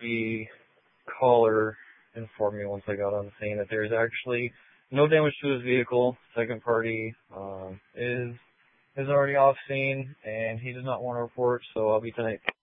the caller informed me once I got on the scene that there's actually no damage to his vehicle. Second party is already off scene, and he does not want to report, so I'll be tonight.